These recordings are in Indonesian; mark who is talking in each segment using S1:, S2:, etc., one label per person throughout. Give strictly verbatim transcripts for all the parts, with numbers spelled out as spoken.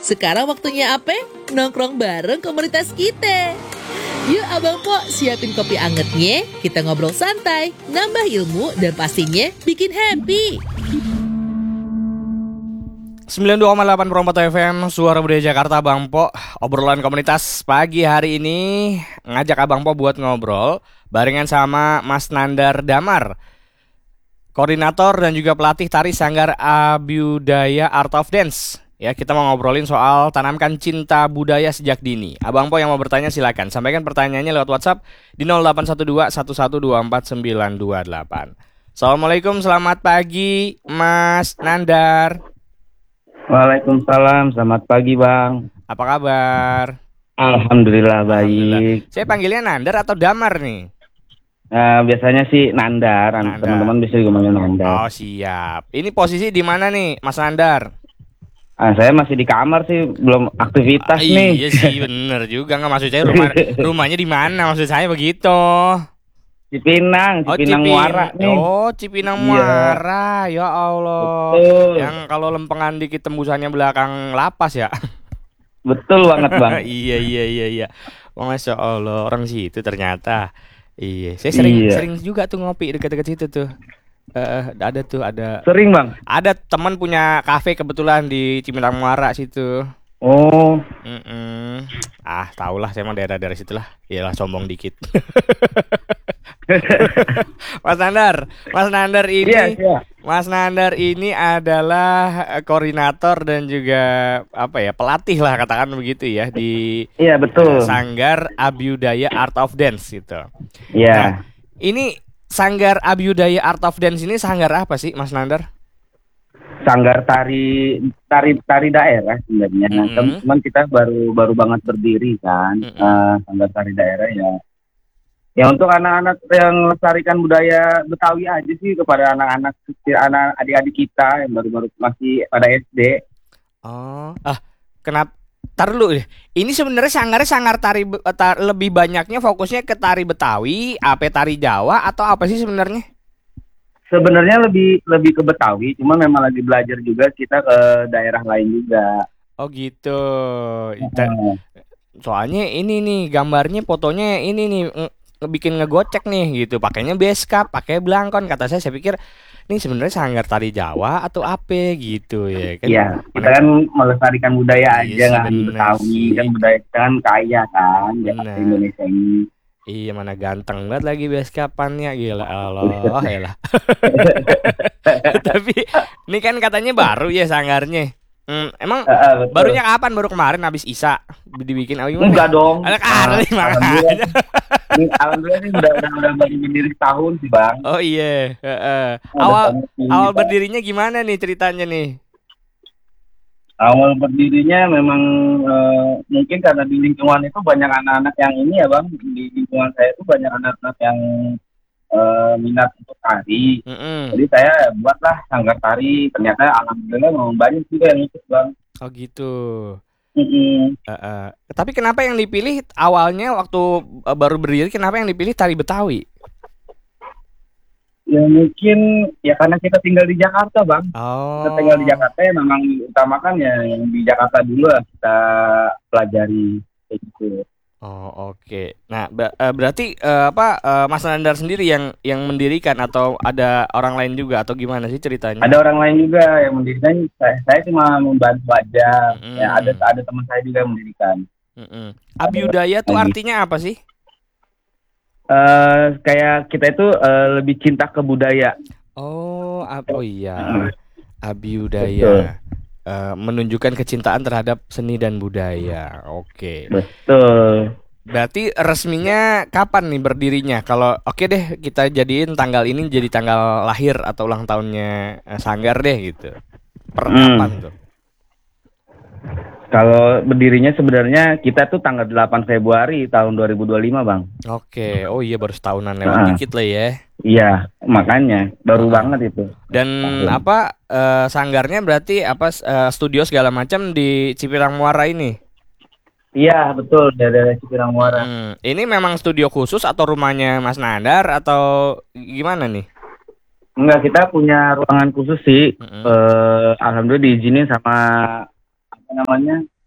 S1: Sekarang waktunya apa? Nongkrong bareng komunitas kita. Yuk Abang Po, siapin kopi angetnya, kita ngobrol santai, nambah ilmu, dan pastinya bikin happy.
S2: sembilan puluh dua koma delapan Perompak F M, Suara Budaya Jakarta, Abang Po. Obrolan komunitas pagi hari ini ngajak Abang Po buat ngobrol barengan sama Mas Nandar Damar, koordinator dan juga pelatih tari Sanggar Abhyudaya Art of Dance. Ya, kita mau ngobrolin soal tanamkan cinta budaya sejak dini. Abang Po yang mau bertanya silakan sampaikan pertanyaannya lewat WhatsApp di nol delapan satu dua satu satu dua empat sembilan dua delapan. Assalamualaikum, selamat pagi Mas Nandar.
S3: Waalaikumsalam, selamat pagi Bang.
S2: Apa kabar?
S3: Alhamdulillah baik.
S2: Alhamdulillah. Saya panggilnya Nandar atau Damar nih?
S3: Nah, biasanya sih Nandar,
S2: Nandar.
S3: Teman-teman bisa juga manggil Nandar.
S2: Oh siap. Ini posisi di mana nih Mas Nandar?
S3: Ah, saya masih di kamar sih, belum aktivitas
S2: ah,
S3: nih.
S2: Iya sih, bener juga. Nggak, maksud saya rumah rumahnya di mana? Maksud saya begitu.
S3: Cipinang, Cipinang
S2: oh,
S3: Muara nih.
S2: Oh, Cipinang
S3: Iya.
S2: Muara. Ya Allah.
S3: Betul.
S2: Yang kalau lempengan dikit tembusannya belakang lapas ya.
S3: Betul banget Bang.
S2: Iya iya iya iya. Oh, Masya Allah, orang situ ternyata. Iya, saya sering
S3: Iya.
S2: sering juga tuh ngopi dekat-dekat situ tuh. Eh, ada tuh ada.
S3: Sering Bang?
S2: Ada teman punya kafe kebetulan di Cipinang Muara situ.
S3: Oh.
S2: Mm-mm. Ah, tahulah saya mah daerah-daerah situlah. Iyalah sombong dikit. Mas Nandar, Mas Nandar ini,
S3: Iya, iya.
S2: Mas Nandar ini adalah eh, koordinator dan juga apa ya pelatih lah katakan begitu ya di
S3: Iya, betul.
S2: eh, Sanggar Abhyudaya Art of Dance gitu.
S3: Iya.
S2: Nah, ini Sanggar Abhyudaya Art of Dance ini sanggar apa sih, Mas Nandar?
S3: Sanggar tari tari tari daerah sebenarnya. Nah,
S2: Mm-mm.
S3: teman-teman kita baru baru banget berdiri kan.
S2: Mm-mm.
S3: Eh, Sanggar tari daerah ya. Ya untuk anak-anak yang melestarikan budaya Betawi aja sih, kepada anak-anak kecil, anak adik-adik kita yang baru-baru masih pada S D.
S2: Oh, ah, kenapa? Tar dulu deh. Ini sebenarnya sanggarnya sanggar tari, Be- tar- lebih banyaknya fokusnya ke tari Betawi, apa tari Jawa atau apa sih sebenarnya?
S3: Sebenarnya lebih lebih ke Betawi, cuma memang lagi belajar juga kita ke daerah lain juga.
S2: Oh gitu. Ta-
S3: Heeh.
S2: Soalnya ini nih gambarnya, fotonya ini nih nge- ngebikin ngegocek nih gitu. Pakainya beskap, pakai belangkon. Kata saya, saya pikir ini sebenarnya sanggar tari Jawa atau apa gitu ya kan?
S3: Iya, kita kan melestarikan budaya
S2: Iya
S3: aja,
S2: sih,
S3: nggak hanya
S2: bener
S3: Betawi
S2: sih.
S3: kan, budaya kita kan kaya kan, di
S2: Bener.
S3: Indonesia ini.
S2: Iya, mana ganteng banget lagi beskapannya, gila Allah, elah. Tapi ini kan katanya baru ya sanggarnya. Hmm, emang
S3: Heeh, betul.
S2: barunya kapan? Baru kemarin habis Isa dibikin apa gimana?
S3: Enggak dong.
S2: Anak
S3: Ah,
S2: kali
S3: alhamdulillah,
S2: makanya.
S3: ini, alhamdulillah ini udah udah udah baru berdiri tahun sih Bang.
S2: Oh iya, heeh.
S3: Udah
S2: Awal
S3: tahun ini,
S2: awal
S3: Bang.
S2: berdirinya gimana nih ceritanya nih?
S3: Awal berdirinya memang eh, mungkin karena di lingkungan itu banyak anak-anak yang ini ya Bang, di lingkungan saya itu banyak anak-anak yang eh, minat untuk tari.
S2: Mm-mm.
S3: Jadi saya buatlah sanggar tari. Ternyata alhamdulillah memang banyak juga yang ikut Bang.
S2: Oh gitu.
S3: Mm-mm.
S2: Heeh. Tapi kenapa yang dipilih awalnya waktu eh, baru berdiri? Kenapa yang dipilih tari Betawi?
S3: Ya mungkin ya karena kita tinggal di Jakarta Bang.
S2: Oh.
S3: Kita tinggal di Jakarta ya, memang utamakan ya yang di Jakarta dulu lah kita pelajari kayak gitu.
S2: Oh oke. Nah ber- eh, berarti eh, apa eh, Mas Nandar sendiri yang yang mendirikan atau ada orang lain juga atau gimana sih ceritanya?
S3: Ada orang lain juga yang mendirikan. Saya, saya cuma membantu aja.
S2: Mm-mm.
S3: Ya ada ada teman saya juga yang mendirikan.
S2: Mm-mm. Abhyudaya tuh
S3: lagi.
S2: artinya apa sih?
S3: Eh kayak kita itu eh, lebih cinta ke budaya.
S2: Oh, ab- oh iya.
S3: Mm.
S2: Abhyudaya.
S3: Betul.
S2: Eh, menunjukkan kecintaan terhadap seni dan budaya. Oke.
S3: Betul.
S2: Berarti resminya kapan nih berdirinya? Kalau oke deh kita jadiin tanggal ini jadi tanggal lahir atau ulang tahunnya eh, Sanggar deh gitu. Per
S3: Hmm.
S2: kapan tuh?
S3: Kalau berdirinya sebenarnya kita tuh tanggal delapan Februari tahun dua ribu dua puluh lima Bang.
S2: Oke. Oh iya baru setahunan lewat
S3: Ah.
S2: dikit lah ya.
S3: Iya, makanya baru banget itu.
S2: Dan
S3: Tahun.
S2: apa eh, sanggarnya berarti apa eh, studio segala macam di Cipinang Muara ini?
S3: Iya, betul, dari Cipinang Muara.
S2: Hmm, ini memang studio khusus atau rumahnya Mas Nandar atau gimana nih?
S3: Enggak, kita punya ruangan khusus sih.
S2: Mm-mm.
S3: Eh, alhamdulillah diizinin sama apa namanya?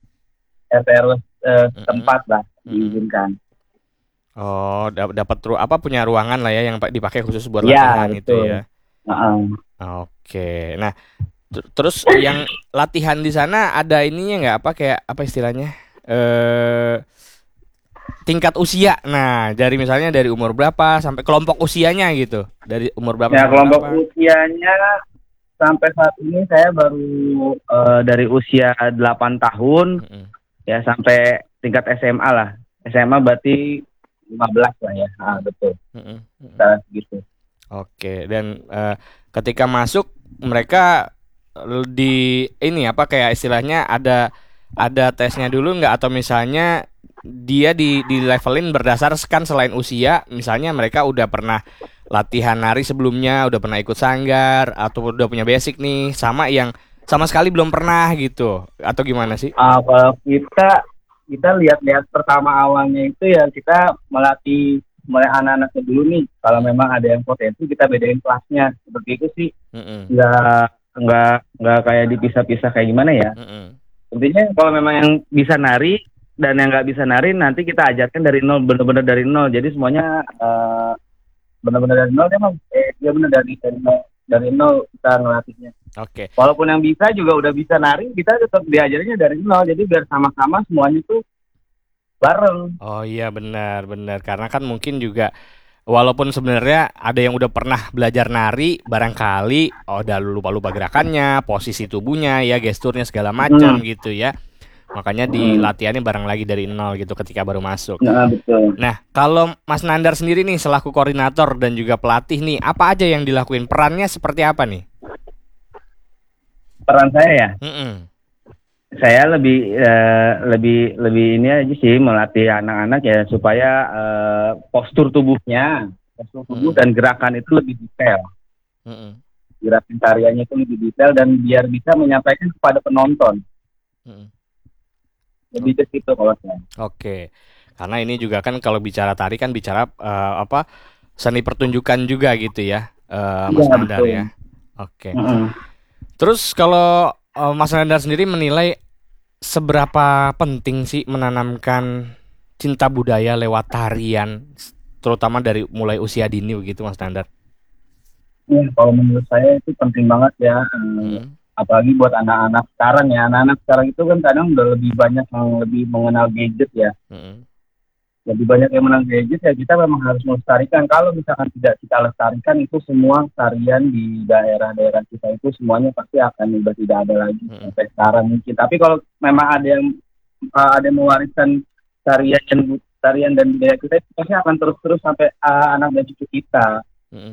S3: R T R W uh,
S2: Mm-mm.
S3: tempat lah
S2: Mm-mm.
S3: diizinkan.
S2: Oh, dap- dapat ru- apa punya ruangan lah ya yang pa- dipakai khusus buat
S3: Iya,
S2: latihan itu
S3: betul.
S2: ya.
S3: Heeh.
S2: Oke. Nah, ter- terus yang latihan di sana ada ininya nggak apa kayak apa istilahnya? Eh tingkat usia. Nah, dari misalnya dari umur berapa sampai kelompok usianya gitu. Dari umur berapa
S3: Ya,
S2: sampai
S3: kelompok
S2: berapa?
S3: usianya sampai saat ini saya baru eh, dari usia delapan tahun
S2: Mm-mm.
S3: ya sampai tingkat S M A lah. S M A berarti lima belas lah ya. Ah, betul.
S2: Mm-mm. Mm-mm.
S3: Nah, gitu.
S2: Oke, dan eh, ketika masuk mereka eh, di ini apa kayak istilahnya ada ada tesnya dulu nggak atau misalnya dia di di levelin berdasarkan selain usia, misalnya mereka udah pernah latihan nari sebelumnya, udah pernah ikut sanggar atau udah punya basic nih, sama yang sama sekali belum pernah gitu, atau gimana sih?
S3: Ah, kalau kita kita lihat-lihat pertama awalnya itu ya kita melatih mulai anak-anaknya dulu nih. Kalau memang ada yang potensi kita bedain kelasnya seperti itu sih.
S2: Mm-mm.
S3: Nggak nggak nggak kayak dipisah-pisah kayak gimana ya.
S2: Mm-mm.
S3: Intinya kalau memang yang bisa nari dan yang nggak bisa nari nanti kita ajarkan dari nol, benar-benar dari nol. Jadi semuanya eh, benar-benar dari nol ya, Bang. Eh, ya benar dari dari nol, dari nol kita ngelatihnya.
S2: Oke.
S3: Walaupun yang bisa juga udah bisa nari, kita tetap diajarnya dari nol. Jadi biar sama-sama semuanya tuh bareng.
S2: Oh iya benar benar karena kan mungkin juga walaupun sebenarnya ada yang udah pernah belajar nari barangkali oh, udah lupa-lupa gerakannya, posisi tubuhnya ya, gesturnya segala macam
S3: Hmm.
S2: gitu ya. Makanya
S3: Hmm.
S2: dilatihannya bareng lagi dari nol gitu ketika baru masuk.
S3: Nah, betul.
S2: Nah, kalau Mas Nandar sendiri nih selaku koordinator dan juga pelatih nih, apa aja yang dilakuin? Perannya seperti apa nih?
S3: Peran saya ya,
S2: Mm-mm.
S3: saya lebih eh, lebih lebih ini aja sih melatih anak-anak ya supaya eh, postur tubuhnya, postur tubuh
S2: Hmm.
S3: dan gerakan itu lebih detail.
S2: Mm-mm.
S3: Gerakan tariannya itu lebih detail dan biar bisa menyampaikan kepada penonton.
S2: Mm-mm.
S3: Lebih ke situ kalau saya.
S2: Oke, karena ini juga kan kalau bicara tari kan bicara eh, apa seni pertunjukan juga gitu ya, eh, Mas
S3: Iya,
S2: Nandar
S3: betul.
S2: ya. Oke.
S3: Mm-mm.
S2: Terus kalau eh, Mas Nandar sendiri menilai seberapa penting sih menanamkan cinta budaya lewat tarian, terutama dari mulai usia dini begitu, Mas Nandar?
S3: Ya, kalau menurut saya itu penting banget ya. eh,
S2: Mm-mm.
S3: apalagi buat anak-anak sekarang ya. Anak-anak sekarang itu kan kadang udah lebih banyak yang lebih mengenal gadget ya.
S2: Mm-mm.
S3: Lebih banyak yang mengenal gadget ya, kita memang harus melestarikan. Kalau misalkan tidak kita lestarikan, itu semua tarian di daerah-daerah kita itu semuanya pasti akan udah tidak ada lagi
S2: Mm-mm.
S3: sampai sekarang mungkin. Tapi kalau memang ada yang uh, ada yang mewariskan tarian dan tarian dan budaya kita, itu pasti akan terus-terus sampai uh, anak dan cucu kita.
S2: Mm-mm.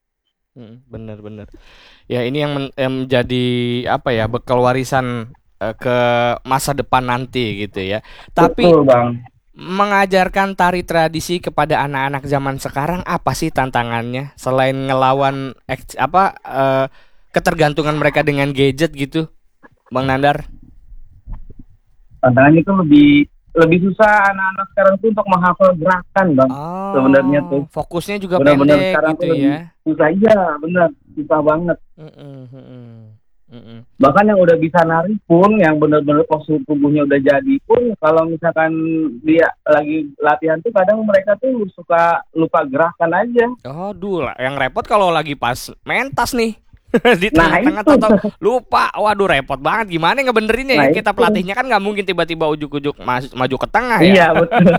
S2: Mm, bener-bener. Ya ini yang, men- yang menjadi apa ya bekal warisan eh, ke masa depan nanti gitu ya. Tapi
S3: Betul, Bang.
S2: mengajarkan tari tradisi kepada anak-anak zaman sekarang apa sih tantangannya selain ngelawan eks- apa eh, ketergantungan mereka dengan gadget gitu, Bang Nandar?
S3: Tantangannya itu lebih lebih susah anak-anak sekarang tuh untuk menghafal gerakan, Bang.
S2: Oh,
S3: Sebenarnya tuh
S2: fokusnya juga
S3: benar-benar
S2: pendek
S3: sekarang
S2: gitu
S3: tuh lebih
S2: ya.
S3: susah, iya benar, susah banget.
S2: Mm-mm, mm-mm, mm-mm.
S3: Bahkan yang udah bisa nari pun, yang benar-benar postur tubuhnya udah jadi pun, kalau misalkan dia lagi latihan tuh kadang mereka tuh suka lupa gerakan aja.
S2: Oh, dulu yang repot kalau lagi pas mentas nih. Di
S3: Nah,
S2: tengah-tengah
S3: itu.
S2: atau lupa, waduh repot banget gimana ngebenerinnya ya?
S3: Nah,
S2: Kita
S3: itu.
S2: pelatihnya kan nggak mungkin tiba-tiba ujuk-ujuk mas- maju ke tengah ya.
S3: Iya betul.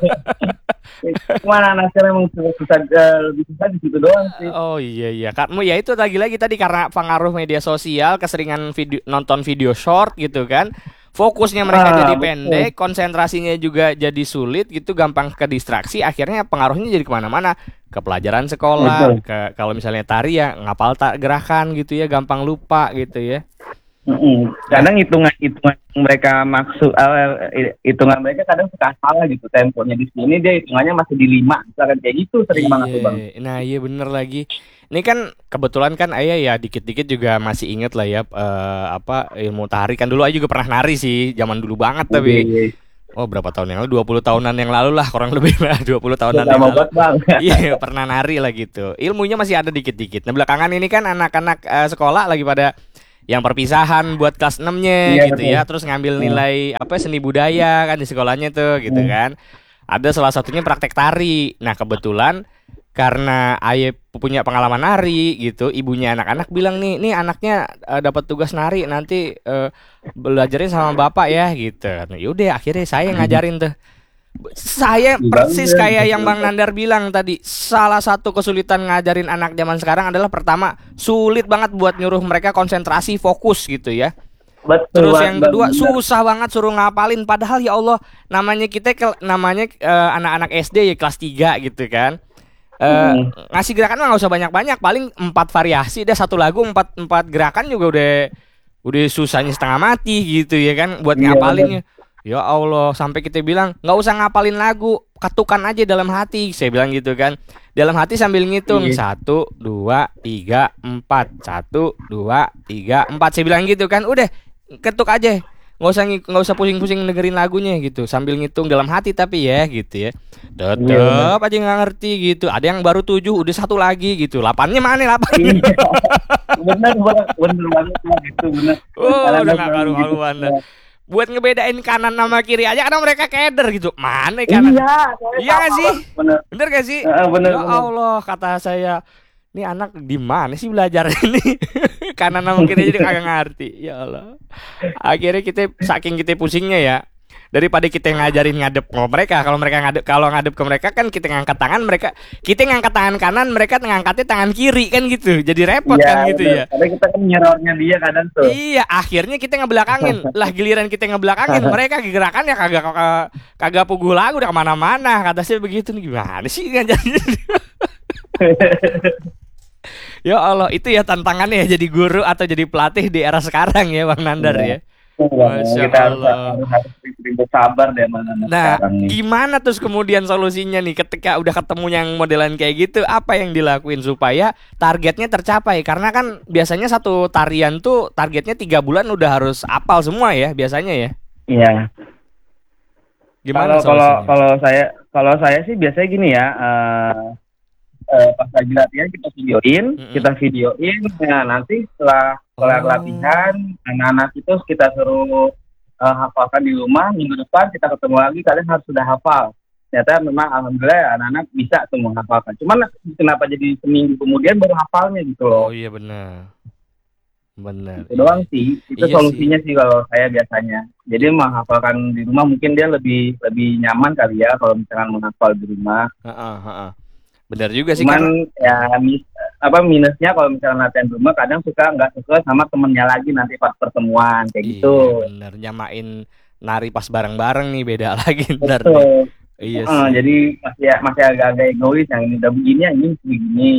S3: Cuman anak sekarang emang susah, susah eh, lebih susah di situ doang sih.
S2: Oh iya iya, kamu ya itu lagi-lagi tadi karena pengaruh media sosial, keseringan video nonton video short gitu kan. Fokusnya mereka
S3: Ah,
S2: jadi
S3: betul.
S2: pendek, konsentrasinya juga jadi sulit gitu, gampang ke distraksi, akhirnya pengaruhnya jadi kemana-mana, ke pelajaran sekolah,
S3: Betul.
S2: ke kalau misalnya tari ya ngapal tak gerakan gitu ya, gampang lupa gitu ya.
S3: Mm-mm. Kadang hitungan hitungan mereka maksud eh, hitungan mereka kadang suka salah gitu, temponya di sini dia hitungannya masih di lima, misalkan kayak gitu sering banget tuh, Bang.
S2: Iya, nah iya bener lagi. Ini kan kebetulan kan ayah ya dikit-dikit juga masih inget lah ya eh, apa ilmu tari kan dulu ayah juga pernah nari sih zaman dulu banget tapi
S3: Iya,
S2: oh berapa tahun yang lalu dua puluh tahunan yang lalu lah kurang lebih lah dua puluh tahunan
S3: Sudah
S2: yang
S3: mau
S2: lalu.
S3: buat, Bang.
S2: Iya pernah nari lah gitu. Ilmunya masih ada dikit-dikit. Nah belakangan ini kan anak-anak eh, sekolah lagi pada yang perpisahan buat kelas enam-nya
S3: Iya,
S2: gitu
S3: betul.
S2: ya, terus ngambil nilai apa seni budaya kan di sekolahnya tuh gitu
S3: Hmm.
S2: kan. Ada salah satunya praktek tari. Nah, kebetulan karena Aye punya pengalaman nari gitu, ibunya anak-anak bilang nih, nih anaknya eh, dapat tugas nari nanti eh, belajarin sama bapak ya gitu. Nah, yaudah akhirnya saya ngajarin tuh. Saya persis
S3: Dibangun,
S2: kayak yang
S3: betul.
S2: Bang Nandar bilang tadi. Salah satu kesulitan ngajarin anak zaman sekarang adalah pertama, sulit banget buat nyuruh mereka konsentrasi, fokus gitu ya.
S3: Betul.
S2: Terus
S3: Bang,
S2: yang
S3: Bang,
S2: kedua
S3: benar.
S2: susah banget suruh ngapalin. Padahal ya Allah, namanya kita ke- namanya eh, anak-anak S D ya kelas tiga gitu kan. Eh,
S3: Hmm.
S2: ngasih gerakan mah nggak usah banyak-banyak, paling empat variasi dah, satu lagu empat empat gerakan juga udah udah susahnya setengah mati gitu ya kan buat
S3: Iya,
S2: ngapalinnya. Ya Allah, sampai kita bilang nggak usah ngapalin lagu, ketukan aja dalam hati. Saya bilang gitu kan. Dalam hati sambil ngitung
S3: Iya.
S2: satu, dua, tiga, empat, satu, dua, tiga, empat. Saya bilang gitu kan. Udah ketuk aja, nggak usah ngi- nggak usah pusing-pusing dengerin lagunya gitu. Sambil ngitung dalam hati tapi ya gitu ya. Tetep aja nggak ngerti gitu. Ada yang baru tujuh, udah satu lagi gitu. Lapannya mana lapan?
S3: Iya. Bener banget, bener banget Bang, gitu bener.
S2: Oh,
S3: Kadang-kadang
S2: udah nggak
S3: gitu.
S2: karu-karuan dah. Buat ngebedain kanan sama kiri aja karena mereka keder gitu. Mana kanan?
S3: Iya, saya
S2: Iya nggak
S3: sama,
S2: sih?
S3: Bang. Bener.
S2: Bener gak sih?
S3: Heeh, bener,
S2: Ya
S3: bener.
S2: Allah, kata saya, ini anak di mana sih belajar ini? Kanan sama kiri jadi kagak ngerti. Ya Allah. Akhirnya kita saking kita pusingnya ya, daripada kita ngajarin ngadep ke mereka, kalau mereka ngadep kalau ngadep ke mereka kan kita ngangkat tangan, mereka kita ngangkat tangan kanan, mereka ngangkatnya tangan kiri kan gitu. Jadi repot
S3: Iya,
S2: kan gitu
S3: bener.
S2: ya.
S3: Karena kita kan nyerornya dia kadang tuh.
S2: Iya, akhirnya kita ngebelakangin. Lah giliran kita ngebelakangin, mereka gerakannya kagak kagak kagak pugu lagu udah kemana-mana. Kata saya begitu nih, gimana sih ngajarin? Ya Allah, itu ya tantangannya ya jadi guru atau jadi pelatih di era sekarang ya Bang Nandar ya. Masya
S3: Kita harus,
S2: Allah.
S3: harus, harus sering bersabar deh mana
S2: Nah,
S3: sekarang nih.
S2: gimana terus kemudian solusinya nih ketika udah ketemu yang modelan kayak gitu, apa yang dilakuin supaya targetnya tercapai? Karena kan biasanya satu tarian tuh targetnya tiga bulan udah harus apal semua ya biasanya ya.
S3: Iya.
S2: Gimana
S3: Kalau kalau
S2: solusinya?
S3: kalau saya kalau saya sih biasanya gini ya. eh eh, pas lagi latihan kita videoin,
S2: Mm-mm.
S3: kita videoin. Nah nanti setelah setelah
S2: Oh.
S3: latihan, anak-anak itu kita suruh eh, hafalkan di rumah. Minggu depan kita ketemu lagi, kalian harus sudah hafal. Ternyata memang alhamdulillah ya, anak-anak bisa tuh menghafalkan. Cuman kenapa jadi seminggu kemudian baru hafalnya gitu loh?
S2: Oh iya benar. Benar.
S3: Itu doang sih. Itu
S2: Iya
S3: solusinya sih. kalau saya biasanya. Jadi menghafalkan di rumah mungkin dia lebih lebih nyaman kali ya kalau misalkan menghafal di rumah.
S2: Heeh, heeh. Benar juga sih
S3: Cuman
S2: karena
S3: ya mis, apa minusnya kalau misalnya latihan di rumah kadang suka nggak sesuai sama temennya lagi nanti pas pertemuan kayak
S2: iya
S3: gitu.
S2: benar nyamain nari pas bareng-bareng nih beda lagi ntar nih.
S3: Betul.
S2: Iya
S3: Eh,
S2: sih.
S3: jadi masih masih agak-agak egois yang ini udah begini yang ini begini.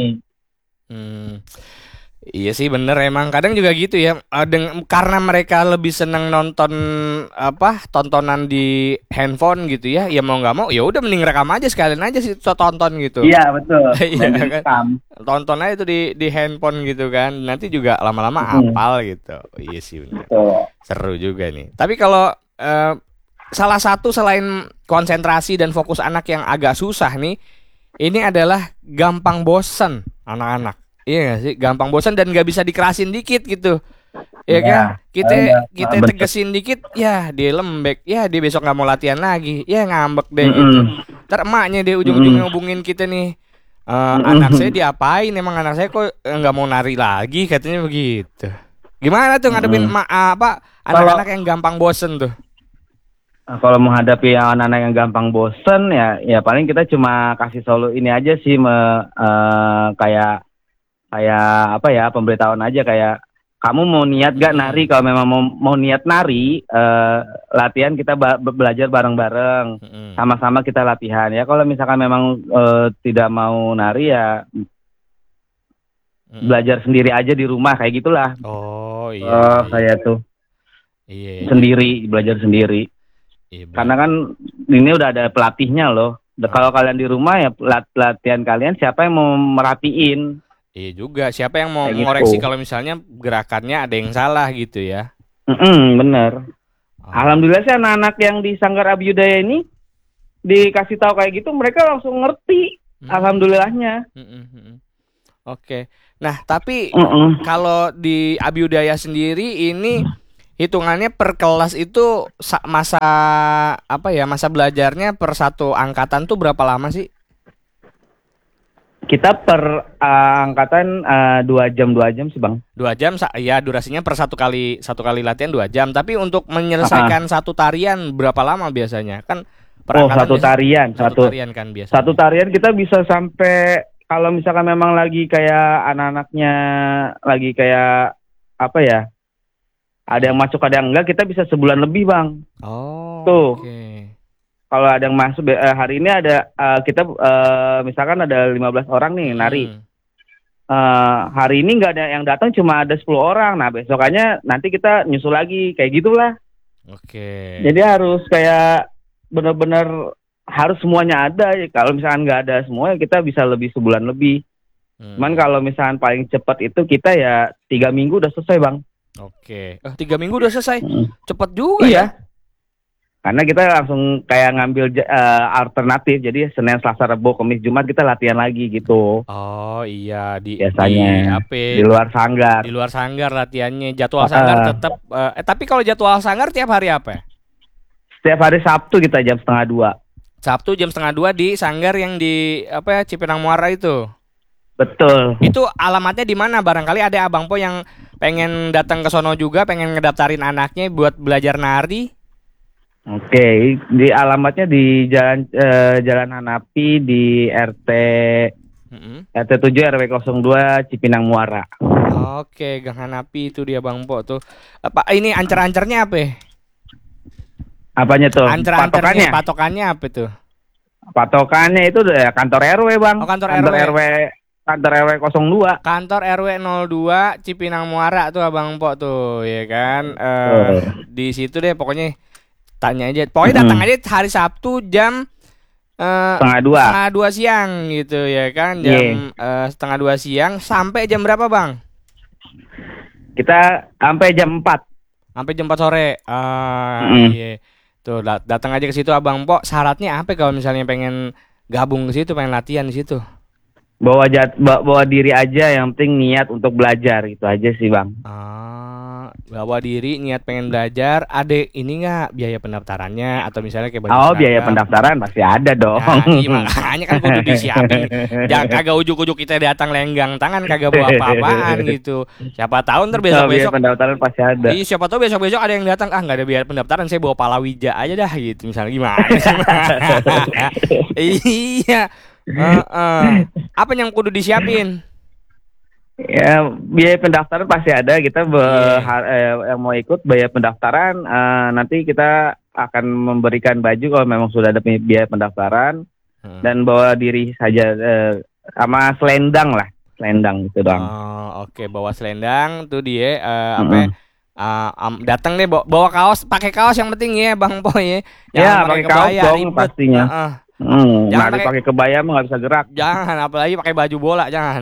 S2: Hmm. Iya sih bener emang kadang juga gitu ya. Eh, deng- karena mereka lebih seneng nonton apa tontonan di handphone gitu ya, ya mau nggak mau ya udah mending rekam aja sekalian aja sih so- tonton gitu.
S3: Iya betul.
S2: Iya,
S3: Dan
S2: kan?
S3: direkam.
S2: Tonton aja tuh di di handphone gitu kan, nanti juga lama-lama
S3: Hmm.
S2: hafal gitu. Iya sih bener.
S3: Betul.
S2: Seru juga nih. Tapi kalau eh, salah satu selain konsentrasi dan fokus anak yang agak susah nih, ini adalah gampang bosen anak-anak. Iya gak sih? Gampang bosen dan gak bisa dikerasin dikit gitu. Iya
S3: Iya,
S2: kan? Kita
S3: iya,
S2: kita
S3: betul.
S2: tegesin dikit, ya dia lembek, ya dia besok nggak mau latihan lagi, ya ngambek deh gitu.
S3: Mm-mm.
S2: Ntar emaknya dia ujung-ujungnya hubungin kita nih. "Eh,
S3: Mm-mm.
S2: anak saya diapain? Emang anak saya kok eh, nggak mau nari lagi?" Katanya begitu. Gimana tuh ngadepin
S3: Mm-mm.
S2: ma- apa anak-anak yang gampang bosen tuh?
S3: Nah, kalau menghadapi anak-anak yang gampang bosen ya ya paling kita cuma kasih solu ini aja sih me, eh, kayak kayak apa ya pemberitahuan aja kayak kamu mau niat gak nari kalau memang mau, mau niat nari eh, latihan kita ba- be- belajar bareng-bareng
S2: Mm-mm.
S3: sama-sama kita latihan ya kalau misalkan memang eh, tidak mau nari ya
S2: Mm-mm.
S3: belajar sendiri aja di rumah kayak gitulah.
S2: Oh iya.
S3: Oh
S2: iya.
S3: kayak tuh
S2: Iya, iya,
S3: sendiri belajar sendiri.
S2: iya, bener.
S3: Karena kan ini udah ada pelatihnya loh.
S2: Hmm.
S3: Kalau kalian di rumah ya pelat- latihan kalian siapa yang mau merhatiin?
S2: Iya juga. Siapa yang mau
S3: Kayak gitu.
S2: mengoreksi kalau misalnya gerakannya ada yang salah gitu ya?
S3: Mm-mm, bener.
S2: Oh.
S3: Alhamdulillah sih anak-anak yang di Sanggar Abiyudaya ini dikasih tahu kayak gitu mereka langsung ngerti.
S2: Mm.
S3: Alhamdulillahnya.
S2: Mm-mm, mm-mm. Oke. Nah, tapi
S3: Mm-mm.
S2: kalau di Abhyudaya sendiri ini hitungannya per kelas itu sa- masa apa ya? Masa belajarnya per satu angkatan tuh berapa lama sih?
S3: Kita per uh, angkatan uh, dua jam dua jam sih bang.
S2: Dua jam, sa- ya durasinya per satu kali satu kali latihan dua jam. Tapi untuk menyelesaikan satu tarian berapa lama biasanya? Kan per
S3: Oh
S2: angkatan
S3: satu
S2: biasa-
S3: tarian,
S2: satu
S3: satu
S2: tarian kan biasanya.
S3: satu tarian kita bisa sampai kalau misalkan memang lagi kayak anak-anaknya lagi kayak apa ya? Ada yang masuk ada yang enggak kita bisa sebulan lebih bang.
S2: Oh,
S3: Tuh.
S2: oke.
S3: Kalau ada yang masuk eh, hari ini ada eh, kita eh, misalkan ada lima belas orang nih nari.
S2: Hmm.
S3: Eh, hari ini nggak ada yang datang cuma ada sepuluh orang. Nah, besokannya nanti kita nyusul lagi kayak gitulah.
S2: Oke.
S3: Jadi harus kayak benar-benar harus semuanya ada. Ya, kalau misalkan nggak ada semua kita bisa lebih sebulan lebih.
S2: Hmm.
S3: Cuman kalau misalkan paling cepat itu kita ya tiga minggu udah selesai bang.
S2: Oke. Eh, tiga minggu udah selesai.
S3: Hmm.
S2: Cepet juga ya.
S3: Iya. Karena kita langsung kayak ngambil ja- eh, alternatif. Jadi Senin, Selasa, Rabu, Kamis, Jumat kita latihan lagi gitu.
S2: Oh iya di
S3: Biasanya
S2: di apa?
S3: Di luar sanggar.
S2: Di luar sanggar latihannya. Jadwal
S3: Ah.
S2: sanggar tetap eh, eh, tapi kalau jadwal sanggar tiap hari apa?
S3: Setiap hari Sabtu kita jam setengah dua.
S2: Sabtu jam setengah dua di sanggar yang di apa ya Cipinang Muara itu.
S3: Betul.
S2: Itu alamatnya di mana? Barangkali ada Abang Po yang pengen datang ke sono juga, pengen ngedaftarin anaknya buat belajar nari.
S3: Oke, di alamatnya di Jalan eh, Jalan Hanapi di R T
S2: Mm-mm.
S3: R T tujuh R W nol dua Cipinang Muara.
S2: Oke, Gang Hanapi itu dia Bang Po tuh. Apa ini ancer-ancernya apa? Ya?
S3: Apanya tuh?
S2: Ancer-ancernya,
S3: Patokannya?
S2: patokannya apa tuh?
S3: Patokannya itu ya kantor R W, Bang.
S2: Oh, kantor
S3: kantor
S2: R W.
S3: R W kantor R W nol dua.
S2: Kantor R W nol dua Cipinang Muara tuh Abang Po tuh, ya kan? Eh
S3: Oh.
S2: di situ deh pokoknya tanya aja. Pokoknya datang
S3: Hmm.
S2: aja hari Sabtu jam eh
S3: Setengah dua.
S2: setengah dua siang gitu ya kan? Jam eh, setengah dua siang sampai jam berapa Bang?
S3: Kita sampai jam empat.
S2: Sampai jam empat sore. Ah,
S3: Mm.
S2: iya. Tuh dat- datang aja ke situ Abang Po. Syaratnya apa kalau misalnya pengen gabung ke situ, pengen latihan di situ?
S3: Bawa jat, bawa, bawa diri aja yang penting niat untuk belajar itu aja sih, Bang.
S2: Ah, bawa diri niat pengen belajar. Ada ini nggak biaya pendaftarannya atau misalnya kayak baju
S3: Oh, biaya
S2: seragam?
S3: pendaftaran pasti ada dong.
S2: Nah, iya, makanya kan kudu disiapin. Jangan kagak ujuk-ujuk kita datang lenggang tangan kagak bawa apa-apaan gitu. Siapa tahu ntar
S3: Oh, biaya
S2: besok-besok
S3: pendaftaran pasti ada.
S2: Iya, siapa tahu besok-besok ada yang datang, ah nggak ada biaya pendaftaran, saya bawa palawija aja dah gitu, misalnya gimana sih? Iya. Heeh. Apa yang kudu disiapin?
S3: Ya, biaya pendaftaran pasti ada. Kita be-
S2: Iya.
S3: ha- eh, yang mau ikut biaya pendaftaran eh, nanti kita akan memberikan baju kalau memang sudah ada biaya pendaftaran
S2: Hmm.
S3: dan bawa diri saja eh, sama selendang lah, selendang gitu doang.
S2: Oh, oke, bawa selendang tuh dia eh, apa ya?
S3: Mm-mm.
S2: Ah, am- datang deh bawa, bawa kaos, pakai kaos yang penting ya Bang Po ya.
S3: Ya, pakai kaos dong pastinya.
S2: Heeh.
S3: Hmm,
S2: Jangan
S3: nari
S2: pakai-
S3: pakai kebaya mah nggak bisa gerak.
S2: Jangan, apalagi pakai baju bola, jangan.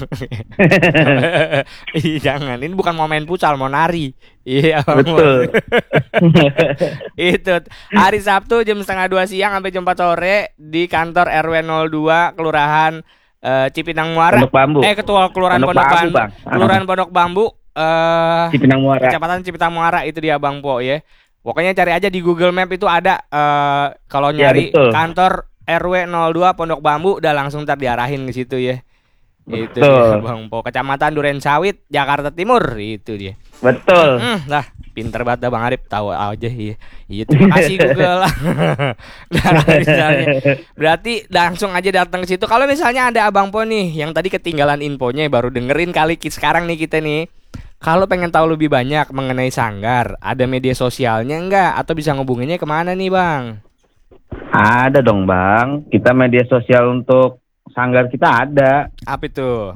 S2: Ih, jangan. Ini bukan mau main futsal, mau nari. Iya,
S3: Betul.
S2: Itu hari Sabtu jam setengah dua siang sampai jam empat sore di kantor R W nol dua Kelurahan eh, Cipinang Muara.
S3: Pondok Bambu.
S2: Eh, ketua Kelurahan
S3: Pondok
S2: Pondok
S3: Bambu,
S2: Bambu.
S3: Bang.
S2: Kelurahan Pondok Bambu eh
S3: Cipinang Muara.
S2: Kecamatan Cipinang Muara itu dia Bang Po ya. Pokoknya cari aja di Google Map itu ada eh kalau
S3: Ya,
S2: nyari
S3: betul.
S2: kantor R W nol dua Pondok Bambu udah langsung ntar diarahin ke situ ya. Itu dia
S3: Betul.
S2: Bang Po, Kecamatan Duren Sawit, Jakarta Timur, itu dia.
S3: Betul.
S2: Hmm, lah, pinter banget dah Bang Arif, tahu aja iya. Iya, terima kasih Google. Nah, misalnya, berarti langsung aja datang ke situ. Kalau misalnya ada Abang Po nih yang tadi ketinggalan infonya baru dengerin kali ki- sekarang nih kita nih. Kalau pengen tahu lebih banyak mengenai sanggar, ada media sosialnya enggak atau bisa ngubunginnya kemana nih Bang?
S3: Ada dong, Bang. Kita media sosial untuk sanggar kita ada.
S2: Apa itu?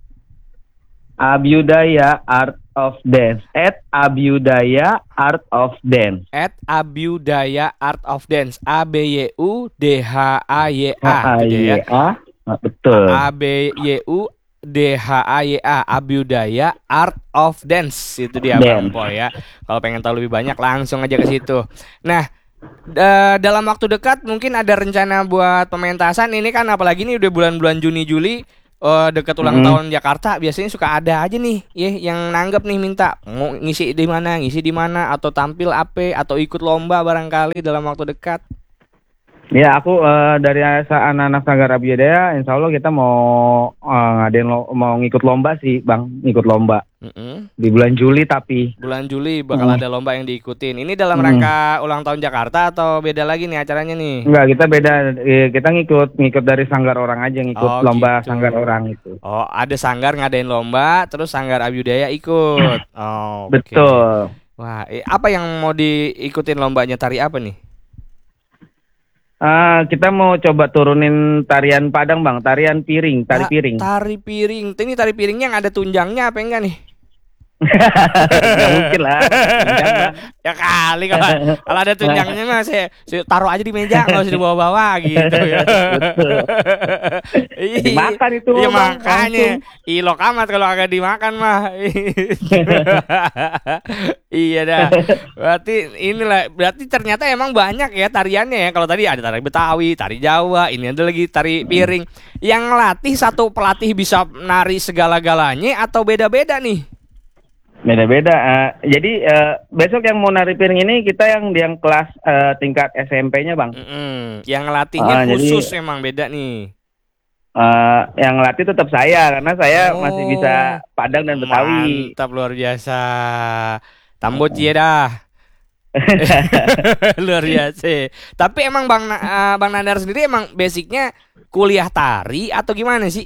S3: Abhyudaya Art of Dance. At Abhyudaya Art of Dance.
S2: At Abhyudaya Art of Dance. A B Y U D H A Y A.
S3: A
S2: Gitu ya.
S3: Y A. Nah, betul.
S2: A B Y U D H A Y A, Abhyudaya Art of Dance, itu dia Bang
S3: Dance.
S2: Po ya. Kalau pengen tahu lebih banyak langsung aja ke situ. Nah, da- dalam waktu dekat mungkin ada rencana buat pementasan ini kan, apalagi ini udah bulan-bulan Juni Juli, uh, dekat ulang
S3: Hmm.
S2: tahun Jakarta biasanya suka ada aja nih, ya yang nanggap nih minta mau ngisi di mana, ngisi di mana atau tampil apa atau ikut lomba barangkali dalam waktu dekat.
S3: Ya, aku eh, dari sa- anak-anak Sanggar Abiyudaya, insya Allah kita mau eh, ngadain lo- mau ngikut lomba sih, Bang, ngikut lomba
S2: Mm-mm.
S3: di bulan Juli tapi
S2: Bulan Juli bakal
S3: Hmm.
S2: ada lomba yang diikutin. Ini dalam
S3: Hmm.
S2: rangka ulang tahun Jakarta atau beda lagi nih acaranya nih?
S3: enggak, kita beda. Eh, kita ngikut ngikut dari sanggar orang aja, ngikut
S2: Oh,
S3: lomba
S2: gitu.
S3: sanggar orang itu.
S2: Oh, ada sanggar ngadain lomba, terus Sanggar Abiyudaya ikut. Oh, oke.
S3: Betul.
S2: Wah, eh, apa yang mau diikutin lombanya, tari apa nih?
S3: Ah, kita mau coba turunin tarian Padang, Bang, tarian piring, tari
S2: Ta-
S3: piring.
S2: Tari piring. Ini tari piringnya yang ada tunjangnya apa enggak nih?
S3: Nggak mungkin lah. Tunjang, Bang.
S2: Ya kali kalau kalau ada tunjangnya mah saya, saya taruh aja di meja, nggak usah dibawa-bawa gitu ya.
S3: Betul.
S2: Ih,
S3: Dimakan itu,
S2: iya
S3: Bang,
S2: makanya ilok amat kalau agak dimakan mah. Iya dah. Berarti inilah, berarti ternyata emang banyak ya tariannya ya. Kalau tadi ada tari Betawi, tari Jawa, ini ada lagi tari piring. Yang ngelatih satu pelatih bisa nari segala-galanya atau beda-beda nih?
S3: Beda-beda. eh, jadi eh, besok yang mau nari piring ini kita yang yang kelas eh, tingkat S M P-nya, Bang.
S2: Mm-mm. Yang ngelatihnya
S3: Ah, jadi-
S2: khusus emang beda nih.
S3: Eh, yang latih tetap saya karena saya
S2: Oh.
S3: masih bisa Padang dan Betawi.
S2: Mantap, luar biasa. Tambut ya dah. Luar biasa. Tapi emang Bang Na- eh, Bang Nandar sendiri emang basicnya kuliah tari atau gimana sih?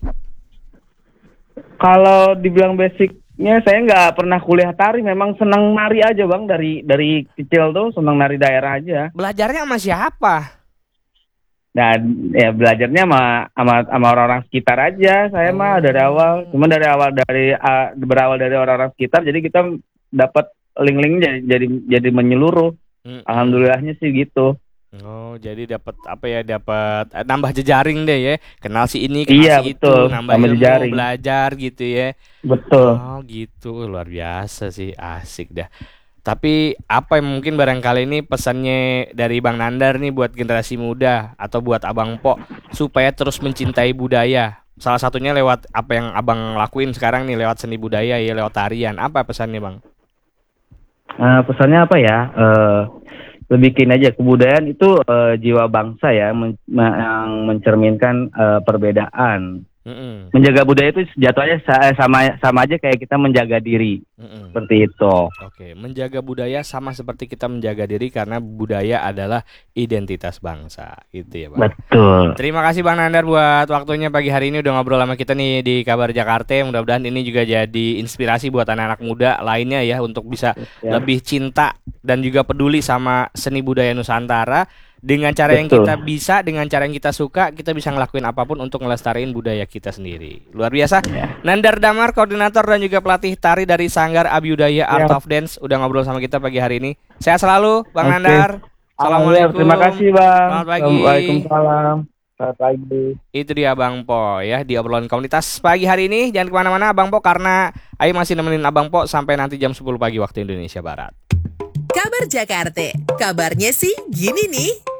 S3: Kalau dibilang basicnya saya nggak pernah kuliah tari, memang senang nari aja, Bang, dari dari kecil tuh senang nari daerah aja.
S2: Belajarnya sama siapa?
S3: Dan ya belajarnya sama sama, sama orang-orang sekitar aja. Saya mah dari awal, cuma dari awal dari ah, berawal dari orang-orang sekitar, jadi kita dapat link-link jadi jadi jadi menyeluruh.
S2: Mm.
S3: Alhamdulillahnya sih gitu.
S2: Oh, jadi dapat apa ya? Dapat eh, nambah jejaring deh ya. Kenal si ini, kenal
S3: Iya,
S2: si itu,
S3: betul.
S2: nambah
S3: Nambah
S2: ilmu,
S3: jejaring.
S2: belajar gitu ya.
S3: Betul.
S2: Oh gitu, luar biasa sih, asik dah. Tapi apa yang mungkin barangkali ini pesannya dari Bang Nandar nih buat generasi muda atau buat Abang Po supaya terus mencintai budaya. Salah satunya lewat apa yang Abang lakuin sekarang nih, lewat seni budaya ya, lewat tarian. Apa pesannya, Bang?
S3: Nah, pesannya apa ya? Eh Lebihin aja, kebudayaan itu eh, jiwa bangsa ya, men- ma- yang mencerminkan eh, perbedaan.
S2: Mm-mm,
S3: Menjaga budaya itu jatuhnya sa- sama sama aja kayak kita menjaga diri,
S2: mm-mm.
S3: seperti itu.
S2: Oke, menjaga budaya sama seperti kita menjaga diri karena budaya adalah identitas bangsa, gitu ya, Bang.
S3: Betul.
S2: Terima kasih Bang Nandar buat waktunya pagi hari ini udah ngobrol sama kita nih di Kabar Jakarta. Mudah-mudahan ini juga jadi inspirasi buat anak-anak muda lainnya ya untuk bisa
S3: Ya.
S2: lebih cinta dan juga peduli sama seni budaya Nusantara. Dengan cara yang
S3: Betul.
S2: kita bisa, dengan cara yang kita suka, kita bisa ngelakuin apapun untuk ngelestariin budaya kita sendiri. Luar biasa.
S3: Ya.
S2: Nandar Damar, koordinator dan juga pelatih tari dari Sanggar Abiyudaya Art
S3: Ya.
S2: of Dance, udah ngobrol sama kita pagi hari ini. Sehat selalu, Bang
S3: Oke.
S2: Nandar.
S3: Alhamdulillah,
S2: Assalamualaikum.
S3: terima kasih, Bang.
S2: Selamat pagi.
S3: Waalaikumsalam. Selamat pagi.
S2: Itu dia Bang Po ya di obrolan komunitas pagi hari ini. Jangan kemana-mana Bang Po karena Ayo masih nemenin Abang Po sampai nanti jam sepuluh pagi waktu Indonesia Barat.
S1: Kabar Jakarta, kabarnya sih gini nih.